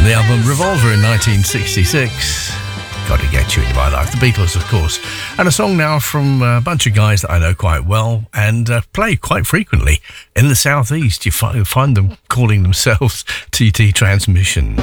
The album Revolver in 1966. Gotta Get You Into My Life. The Beatles, of course. And a song now from a bunch of guys that I know quite well and play quite frequently in the southeast. You find them calling themselves TT Transmission.